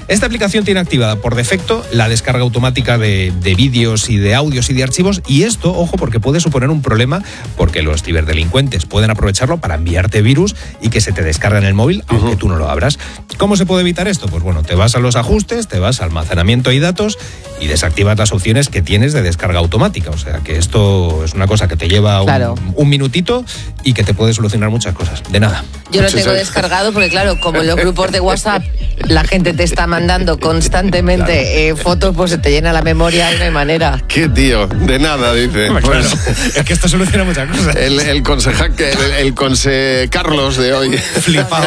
Esta aplicación tiene activada por defecto la descarga automática de vídeos y de audios y de archivos, y esto, ojo, porque puede suponer un problema, porque los ciberdelincuentes pueden aprovecharlo para enviarte virus y que se te descargue en el móvil, aunque tú no lo abras. ¿Cómo se puede evitar esto? Pues bueno, te vas a los ajustes, te vas a almacenamiento y datos y desactivas las opciones que tienes de descarga automática. O sea, que esto es una cosa que te lleva un minutito y que te puede solucionar muchas cosas. De nada. Yo lo tengo descargado porque, claro, como en los grupos de WhatsApp la gente te está mandando constantemente fotos, pues se te llena la memoria y no hay manera. Qué tío, de nada, dice. Claro, es que esto soluciona muchas cosas. El conseja Carlos de hoy. Flipado.